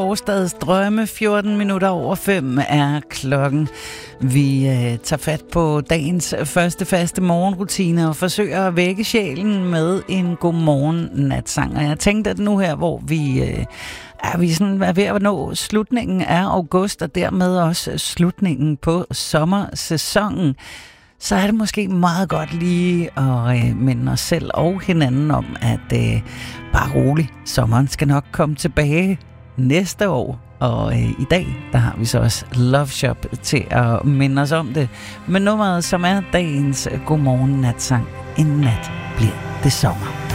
Forstads drømme, 14 minutter over 5 er klokken. Vi tager fat på dagens første faste morgenrutine og forsøger at vække sjælen med en godmorgen natsang. Og jeg tænkte, at nu her, hvor vi sådan er ved at nå slutningen af august, og dermed også slutningen på sommersæsonen, så er det måske meget godt lige at minde os selv og hinanden om, at bare rolig, sommeren skal nok komme tilbage næste år. Og i dag, der har vi så også Love Shop til at minde os om det. Men nummeret, som er dagens godmorgen natsang, en nat bliver det sommer.